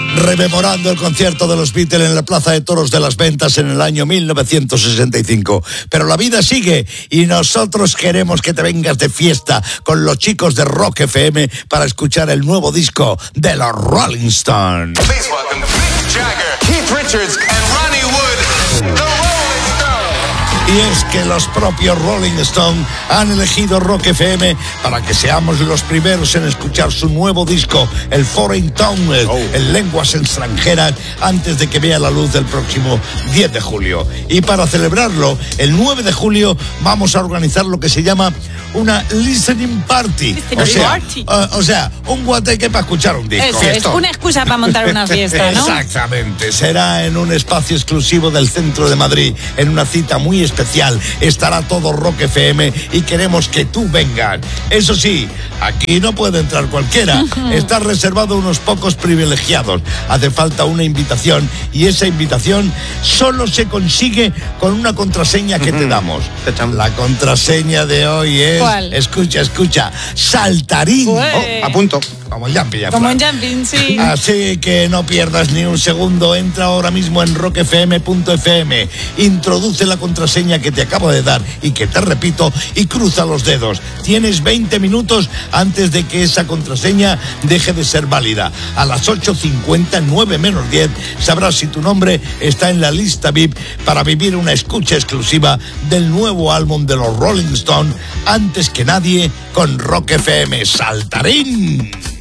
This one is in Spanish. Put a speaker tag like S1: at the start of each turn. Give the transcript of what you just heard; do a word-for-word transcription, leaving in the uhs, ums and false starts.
S1: rememorando el concierto de los Beatles en la Plaza de Toros de las Ventas en el año mil novecientos sesenta y cinco. Pero la vida sigue y nosotros queremos que te vengas de fiesta con los chicos de Rock F M para escuchar el nuevo disco de los Rolling Stones.
S2: Please welcome Mick Jagger, Keith Richards and Ronnie Wood, the Rolling Stones.
S1: Y es que los propios Rolling Stones han elegido Rock F M para que seamos los primeros en escuchar su nuevo disco, el Foreign Tongue, oh. en lenguas extranjeras, antes de que vea la luz el próximo diez de julio. Y para celebrarlo, el nueve de julio vamos a organizar lo que se llama una listening party.
S3: Listening
S1: o, sea,
S3: party.
S1: Uh, o sea, un guateque para escuchar un disco.
S3: Eso, es una excusa para montar una fiesta, ¿no?
S1: Exactamente. Será en un espacio exclusivo del centro de Madrid, en una cita muy especial. Estará todo Rock F M y queremos que tú vengas. Eso sí, aquí no puede entrar cualquiera. Uh-huh. Está reservado a unos pocos privilegiados. Hace falta una invitación y esa invitación solo se consigue con una contraseña que uh-huh. te damos. La contraseña de hoy es...
S3: ¿Cuál?
S1: Escucha, escucha. Saltarín.
S3: Oh,
S1: a punto. Como en Jumping, ya,
S3: Como en Jumping, sí.
S1: Así que no pierdas ni un segundo. Entra ahora mismo en rock f m punto f m. Introduce la contraseña que te acabo de dar y que te repito y cruza los dedos. Tienes veinte minutos antes de que esa contraseña deje de ser válida. A las ocho cincuenta, nueve menos diez, sabrás si tu nombre está en la lista V I P para vivir una escucha exclusiva del nuevo álbum de los Rolling Stones antes que nadie con Rock F M. ¡Saltarín!